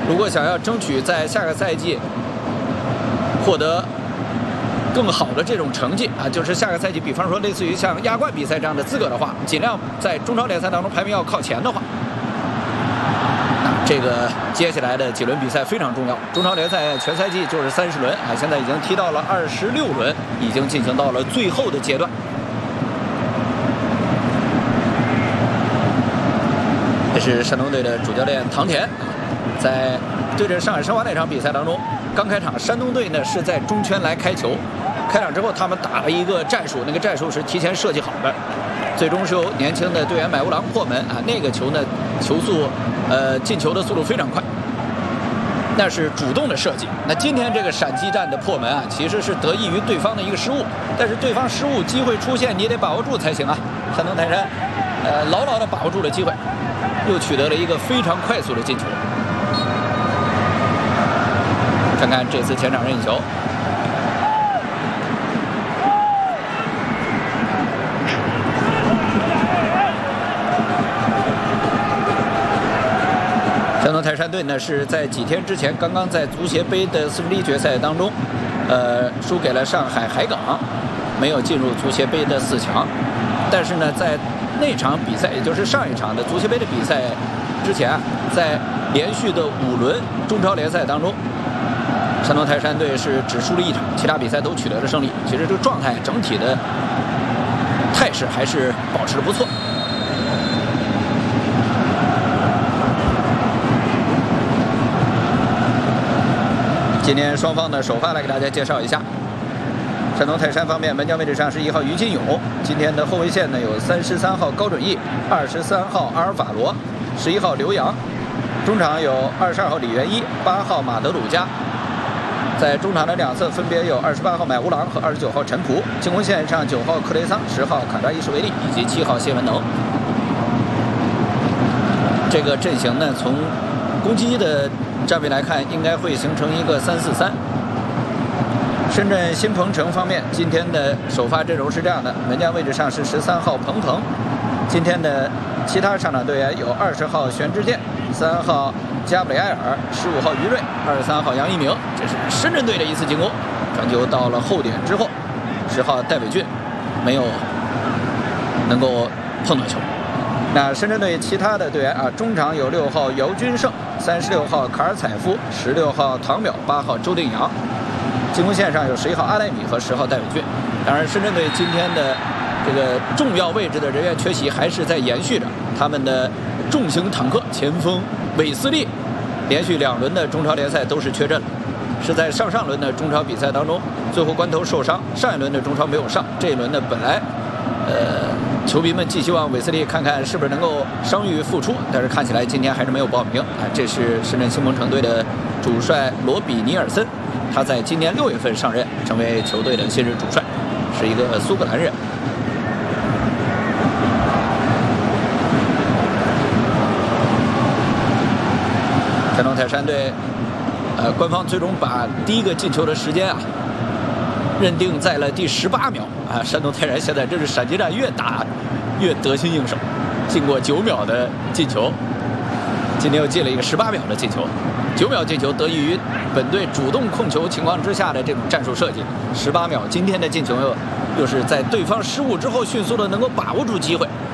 如果想要争取在下个赛季获得更好的这种成绩啊，就是下个赛季，比方说类似于像亚冠比赛这样的资格的话，尽量在中超联赛当中排名要靠前的话，那这个接下来的几轮比赛非常重要。中超联赛全赛季就是30轮啊，现在已经踢到了26轮，已经进行到了最后的阶段。这是山东队的主教练唐田，在对着上海申花那场比赛当中，刚开场山东队呢是在中圈来开球，开场之后他们打了一个战术，那个战术是提前设计好的，最终是由年轻的队员买乌郎破门啊，那个球呢球速进球的速度非常快，那是主动的设计。那今天这个闪击战的破门啊，其实是得益于对方的一个失误，但是对方失误机会出现，你得把握住才行啊。山东泰山牢牢地把握住了机会，又取得了一个非常快速的进球。看看这次前场任意球，山东泰山队呢是在几天之前刚刚在足协杯的4分之一决赛当中，输给了上海海港，没有进入足协杯的4强。但是呢，在那场比赛，也就是上一场的足协杯的比赛之前啊，在连续的5轮中超联赛当中，山东泰山队是只输了1场，其他比赛都取得了胜利。其实这个状态整体的态势还是保持得不错。今天双方的首发来给大家介绍一下。山东泰山方面，门将位置上是1号于金勇。今天的后卫线呢有33号高准翼、23号阿尔法罗、11号刘洋。中场有22号李元一、8号马德鲁加。在中场的两侧分别有28号买乌郎和29号陈普。进攻线上9号克雷桑、10号卡扎伊什维利以及7号谢文能。这个阵型呢，从攻击的站位来看，应该会形成一个3-4-3。深圳新鹏城方面，今天的首发阵容是这样的：门将位置上是13号彭腾。今天的其他上场队员有20号玄之健、3号加布里埃尔、15号于睿、23号杨一鸣。这是深圳队的一次进攻，传球到了后点之后，10号戴伟俊没有能够碰到球。那深圳队其他的队员啊，中场有6号姚军胜、36号卡尔采夫、16号唐淼、8号周定洋。进攻线上有11号阿莱米和10号戴伟俊。当然，深圳队今天的这个重要位置的人员缺席还是在延续着。他们的重型坦克前锋韦斯利，连续2轮的中超联赛都是缺阵了，是在上轮的中超比赛当中最后关头受伤，上一轮的中超没有上，这一轮呢本来球迷们寄希望韦斯利看看是不是能够伤愈复出，但是看起来今天还是没有报名啊。这是深圳新鹏城队的主帅罗比尼尔森，他在今年6月份上任，成为球队的新任主帅，是一个苏格兰人。山东泰山队，官方最终把第一个进球的时间啊认定在了第18秒啊。山东泰山现在这是闪击战越打越得心应手，进过9秒的进球，今天又进了一个18秒的进球。9秒进球得益于本队主动控球情况之下的这种战术设计。18秒今天的进球又是在对方失误之后迅速的能够把握住机会，